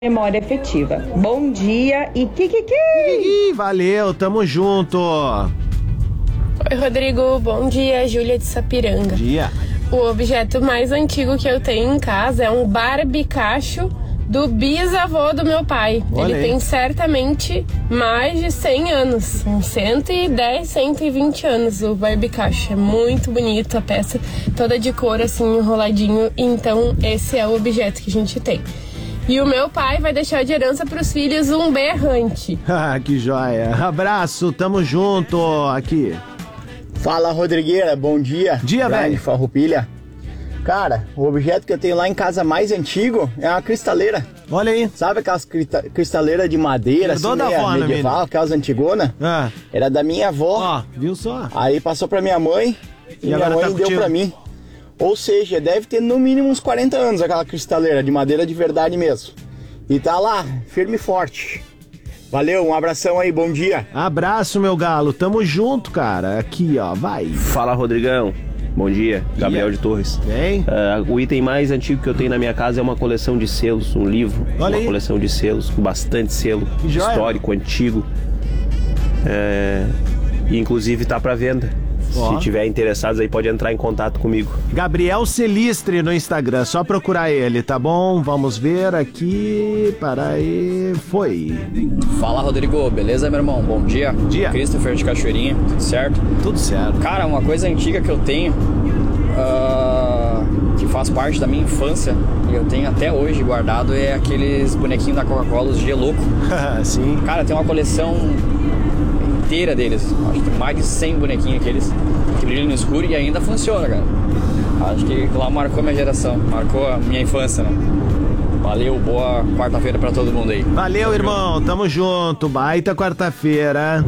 memória afetiva. Bom dia e kikiki! Valeu, tamo junto. Oi, Rodrigo, bom dia, Júlia de Sapiranga. Bom dia. O objeto mais antigo que eu tenho em casa é um barbicacho do bisavô do meu pai. Olha Ele aí. tem certamente mais de 100 anos, uns 110, 120 anos o barbicacho. É muito bonito a peça, toda de couro assim, enroladinho. Então esse é o objeto que a gente tem. E o meu pai vai deixar de herança para os filhos um berrante. Ah, que joia. Abraço, tamo junto aqui. Fala, Rodrigueira, bom dia. Dia, velho. Farroupilha. Cara, o objeto que eu tenho lá em casa mais antigo é uma cristaleira. Olha aí. Sabe aquelas cristaleiras de madeira, Herdou assim, da avó, né, medieval, menino? aquelas antigonas? Ah, Era da minha avó. ó, viu só? Aí passou pra minha mãe e minha agora mãe tá deu contigo. pra mim. Ou seja, deve ter no mínimo uns 40 anos aquela cristaleira de madeira de verdade mesmo. E tá lá, firme e forte. Valeu, um abração aí, bom dia. Abraço, meu galo, tamo junto, cara. Aqui, ó, vai. Fala, Rodrigão. Bom dia, Gabriel de Torres. Vem. O item mais antigo que eu tenho na minha casa é uma coleção de selos, um livro. Olha uma aí. coleção de selos com bastante selo, Que joia. histórico, antigo. E inclusive tá para venda. Ó. Se tiver interessados aí pode entrar em contato comigo. Gabriel Celistre no Instagram, só procurar ele, tá bom? Vamos ver aqui, para aí, foi. Fala, Rodrigo, beleza, meu irmão? Bom dia. Dia. Christopher de Cachoeirinha, tudo certo? Tudo certo. Cara, uma coisa antiga que eu tenho, que faz parte da minha infância, e eu tenho até hoje guardado, é aqueles bonequinhos da Coca-Cola, os G-Louco. Sim. Cara, tem uma coleção inteira deles, acho que mais de 100 bonequinhos aqueles, que brilham no escuro e ainda funciona, cara. Acho que lá marcou minha geração, marcou a minha infância, né? Valeu, boa quarta-feira pra todo mundo aí. Valeu, irmão, tamo junto, baita quarta-feira.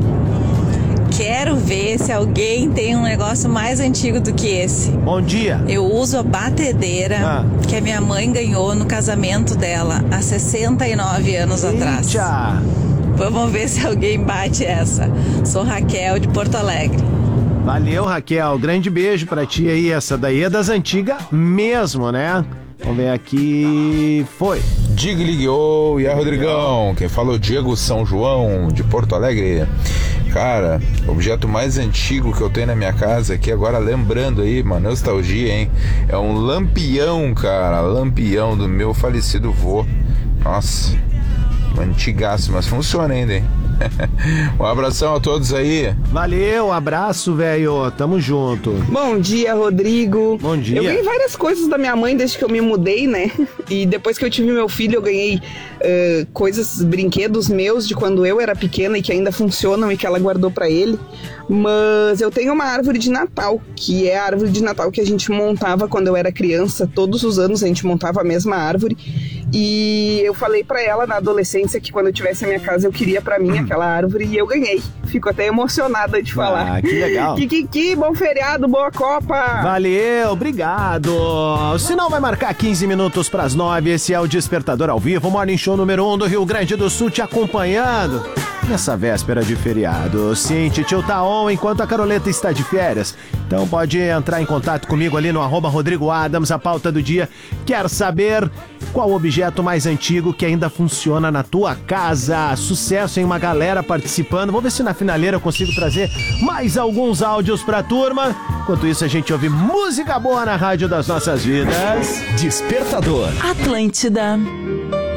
Quero ver se alguém tem um negócio mais antigo do que esse. Bom dia. Eu uso a batedeira que a minha mãe ganhou no casamento dela há 69 anos atrás. Eita. Vamos ver se alguém bate essa. Sou Raquel de Porto Alegre. Valeu, Raquel, grande beijo pra ti aí, essa daí é das antigas mesmo, né? Vamos ver aqui, foi. Diglio, e aí, Rodrigão? Quem fala é o Diego São João, de Porto Alegre. Cara, o objeto mais antigo que eu tenho na minha casa aqui, agora lembrando aí, uma nostalgia, hein? É um lampião, cara, lampião do meu falecido vô. Nossa, antigaço, mas funciona ainda, hein? Um abração a todos aí. Valeu, abraço, velho, tamo junto. Bom dia, Rodrigo. Bom dia. Eu ganhei várias coisas da minha mãe desde que eu me mudei, né? E depois que eu tive meu filho, eu ganhei coisas, brinquedos meus de quando eu era pequena e que ainda funcionam e que ela guardou pra ele. Mas eu tenho uma árvore de Natal, que é a árvore de Natal que a gente montava quando eu era criança. Todos os anos a gente montava a mesma árvore. E eu falei pra ela na adolescência que quando eu tivesse a minha casa eu queria pra mim aquela árvore e eu ganhei. Fico até emocionada de falar. Ah, que legal. Kikiki, bom feriado, boa Copa. Valeu, obrigado. Se não vai marcar 15 minutos pras 9, esse é o Despertador ao Vivo, Morning Show número 1 do Rio Grande do Sul te acompanhando nessa véspera de feriado. Sim, titio tá on enquanto a Caroleta está de férias. Então pode entrar em contato comigo ali no @Rodrigo Adams, a pauta do dia. Quer saber qual o objeto mais antigo que ainda funciona na tua casa? Sucesso em uma galera participando. Vou ver se na finaleira eu consigo trazer mais alguns áudios pra turma. Enquanto isso a gente ouve música boa na rádio das nossas vidas. Despertador. Atlântida.